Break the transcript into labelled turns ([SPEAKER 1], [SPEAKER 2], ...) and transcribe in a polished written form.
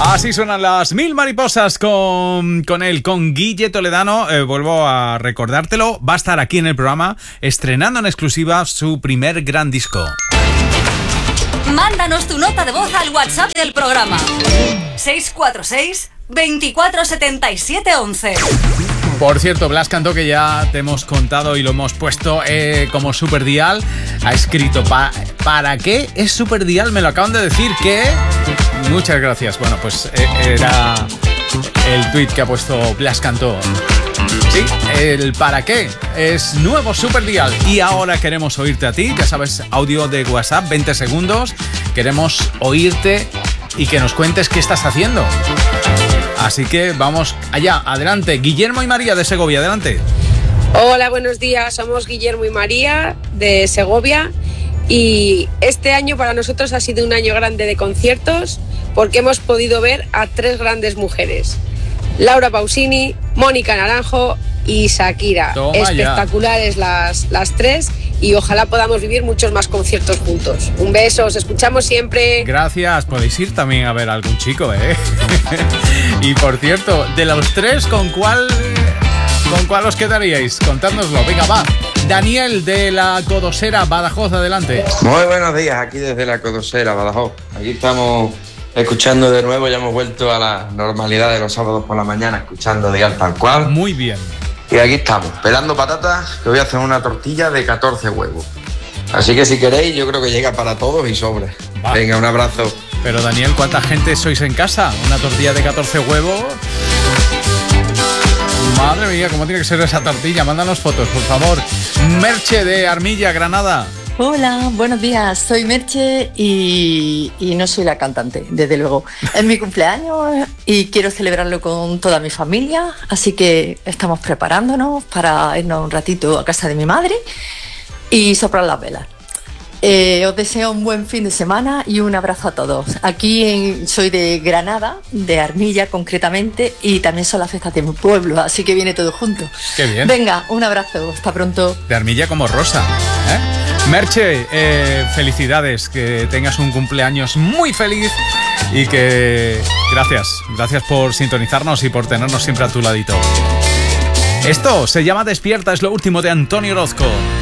[SPEAKER 1] Así suenan las Mil Mariposas con Guille Toledano. Vuelvo a recordártelo, va a estar aquí en el programa estrenando en exclusiva su primer gran disco.
[SPEAKER 2] Mándanos tu nota de voz al WhatsApp del programa 646 24 77 11.
[SPEAKER 1] Por cierto, Blas Cantó, que ya te hemos contado y lo hemos puesto como Superdial, ha escrito ¿para qué es Superdial? Me lo acaban de decir que... Muchas gracias. Bueno, pues era el tuit que ha puesto Blas Cantó. Sí, el ¿para qué? Es nuevo Superdial. Y ahora queremos oírte a ti. Ya sabes, audio de WhatsApp, 20 segundos. Queremos oírte y que nos cuentes qué estás haciendo. Así que vamos allá, adelante. Guillermo y María de Segovia, adelante.
[SPEAKER 3] Hola, buenos días. Somos Guillermo y María de Segovia. Y este año para nosotros ha sido un año grande de conciertos porque hemos podido ver a 3 grandes mujeres: Laura Pausini, Mónica Naranjo y Shakira.
[SPEAKER 1] Toma
[SPEAKER 3] espectaculares las 3 y ojalá podamos vivir muchos más conciertos juntos. Un beso, os escuchamos siempre.
[SPEAKER 1] Gracias, podéis ir también a ver a algún chico, ¿eh? Y por cierto, de los 3, ¿con cuál os quedaríais? Contádnoslo, venga, va. Daniel de la Codosera, Badajoz, adelante.
[SPEAKER 4] Muy buenos días, aquí desde la Codosera, Badajoz. Aquí estamos escuchando de nuevo, ya hemos vuelto a la normalidad de los sábados por la mañana, escuchando Dial Tal Cual.
[SPEAKER 1] Muy bien.
[SPEAKER 4] Y aquí estamos, pelando patatas, que voy a hacer una tortilla de 14 huevos. Así que si queréis, yo creo que llega para todos y sobra. Va. Venga, un abrazo.
[SPEAKER 1] Pero Daniel, ¿cuánta gente sois en casa? ¿Una tortilla de 14 huevos? Madre mía, ¿cómo tiene que ser esa tortilla? Mándanos fotos, por favor. Merche de Armilla, Granada.
[SPEAKER 5] Hola, buenos días. Soy Merche y no soy la cantante, desde luego. Es mi cumpleaños y quiero celebrarlo con toda mi familia, así que estamos preparándonos para irnos un ratito a casa de mi madre y soplar las velas. Os deseo un buen fin de semana y un abrazo a todos. Aquí soy de Granada, de Armilla concretamente, y también son las fiestas de mi pueblo, así que viene todo junto.
[SPEAKER 1] Qué bien.
[SPEAKER 5] Venga, un abrazo, hasta pronto.
[SPEAKER 1] De Armilla como Rosa, ¿eh? Merche, felicidades, que tengas un cumpleaños muy feliz y que... Gracias por sintonizarnos y por tenernos siempre a tu ladito. Esto se llama Despierta, es lo último de Antonio Orozco.